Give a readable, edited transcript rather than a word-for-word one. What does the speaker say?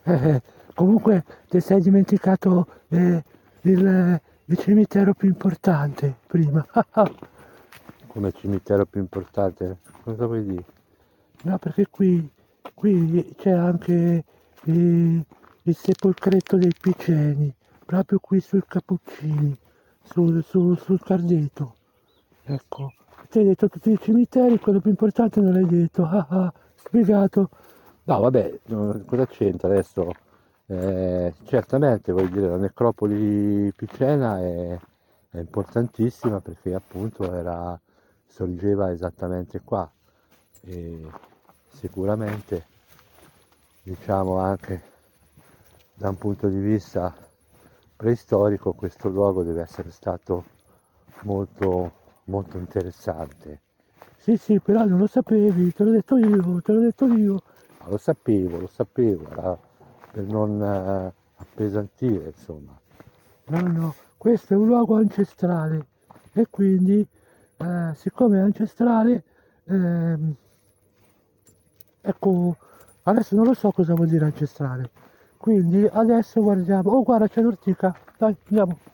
Comunque ti sei dimenticato il cimitero più importante prima. Come cimitero più importante? Cosa vuoi dire? No, perché qui c'è anche eh, il sepolcreto dei Piceni, proprio qui sul Cappuccini, sul Cardeto. Ecco, ti hai detto tutti i cimiteri, quello più importante non l'hai detto. Spiegato. No, vabbè, cosa c'entra adesso? Certamente, voglio dire, la necropoli picena è importantissima perché appunto sorgeva esattamente qua e sicuramente, diciamo anche da un punto di vista preistorico, questo luogo deve essere stato molto, molto interessante. Sì, sì, però non lo sapevi, te l'ho detto io, te l'ho detto io. Ma lo sapevo, era per non appesantire, insomma. No, no, questo è un luogo ancestrale e quindi, siccome è ancestrale, ehm, ecco, adesso non lo so cosa vuol dire ancestrale. Quindi adesso guardiamo. Oh, guarda, c'è l'ortica. Dai, andiamo.